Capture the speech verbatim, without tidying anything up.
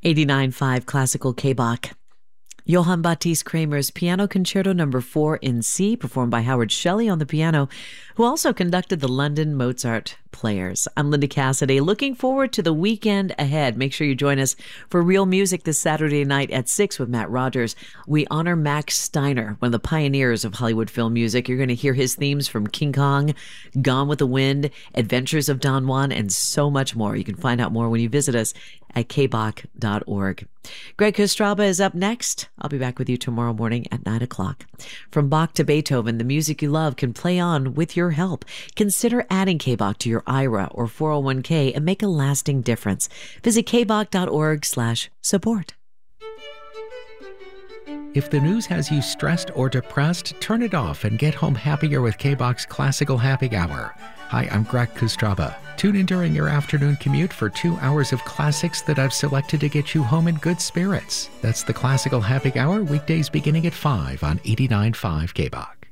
eighty-nine point five Classical K-Bach. Johann Baptist Kramer's Piano Concerto Number four in C, performed by Howard Shelley on the piano, who also conducted the London Mozart Players. I'm Linda Cassidy, looking forward to the weekend ahead. Make sure you join us for Real Music this Saturday night at six with Matt Rogers. We honor Max Steiner, one of the pioneers of Hollywood film music. You're going to hear his themes from King Kong, Gone with the Wind, Adventures of Don Juan, and so much more. You can find out more when you visit us at k bach dot org. Greg Kostraba is up next. I'll be back with you tomorrow morning at nine o'clock. From Bach to Beethoven, the music you love can play on with your help. Consider adding K-Bach to your I R A or four oh one k and make a lasting difference. Visit k bach dot org slash support. If the news has you stressed or depressed, turn it off and get home happier with K-Bach's Classical Happy Hour. Hi, I'm Greg Kostraba. Tune in during your afternoon commute for two hours of classics that I've selected to get you home in good spirits. That's the Classical Happy Hour, weekdays beginning at five on eighty-nine point five K-Bach.